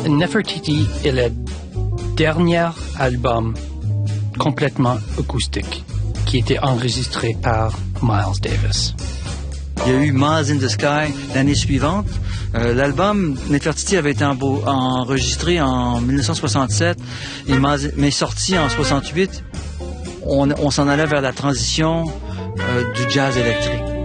Nefertiti est le dernier album complètement acoustique qui était enregistré par Miles Davis. Il y a eu Miles in the Sky l'année suivante. L'album Nefertiti avait été enregistré en 1967 mais sorti en 68. On s'en allait vers la transition du jazz électrique.